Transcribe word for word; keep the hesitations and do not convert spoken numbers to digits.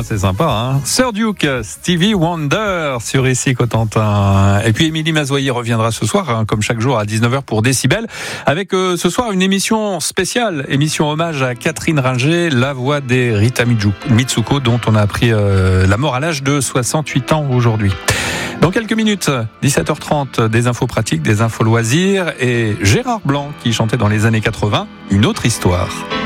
Ah, c'est sympa, hein. Sir Duke, Stevie Wonder sur Ici Cotentin. Et puis Émilie Mazoyer reviendra ce soir, hein, comme chaque jour à dix-neuf heures pour Décibel, avec euh, ce soir une émission spéciale, émission hommage à Catherine Ringer, la voix des Rita Mitsuko, dont on a appris euh, la mort à l'âge de soixante-huit ans aujourd'hui. Dans quelques minutes, dix-sept heures trente, des infos pratiques, des infos loisirs et Gérard Blanc qui chantait dans les années quatre-vingts une autre histoire.